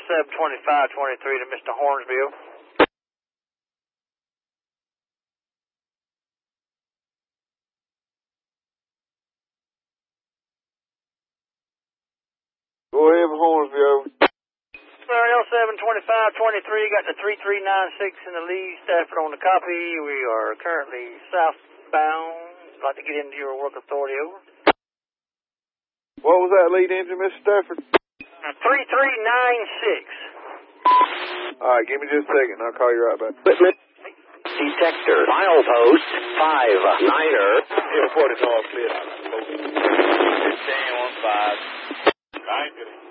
LL72523 to Mr. Hornsville. Go ahead with Hornsville. Sir, L72523 got the 3396 in the lead. Stafford on the copy. We are currently southbound. I'd like to get into your work authority, over. What was that lead engine, Mr. Stafford? 3396. All right, give me just a second, and I'll call you right back. Equipment detector. Milepost 59er. Report is all clear. 10-15. 9